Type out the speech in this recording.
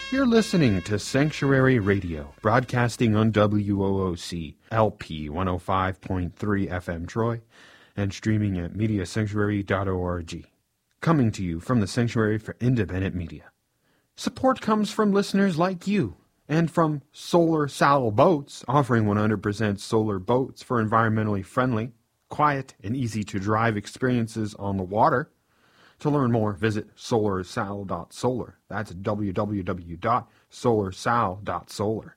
You're listening to Sanctuary Radio, broadcasting on WOOC, LP 105.3 FM Troy, and streaming at MediaSanctuary.org. Coming to you from the Sanctuary for Independent Media. Support comes from listeners like you, and from Solar Sal Boats, offering 100% solar boats for environmentally friendly, quiet, and easy-to-drive experiences on the water. To learn more, visit solarsal.solar. That's www.solarsal.solar.